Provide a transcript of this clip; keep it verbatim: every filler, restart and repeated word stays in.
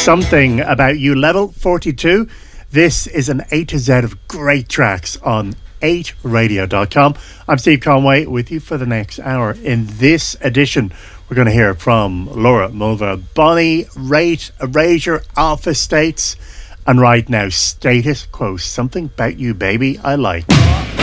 Something About You, level forty-two. This is an A to Z of great tracks on eight radio dot com. I'm Steve Conway with you for the next hour. In this edition, we're going to hear from Laura Mulvey, Bonnie Raitt, Erasure, Alpha States, and right now, Status Quo. Something About You, Baby, I Like.